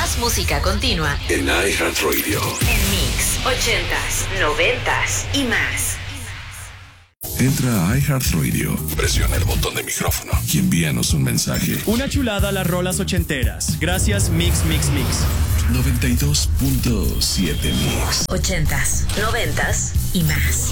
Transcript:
Más música continua en iHeartRadio. En Mix 80s, 90s y más. Entra a iHeartRadio, presiona el botón de micrófono y envíanos un mensaje. Una chulada a las rolas ochenteras. Gracias Mix. 92.7 Mix. 80s, 90s y más.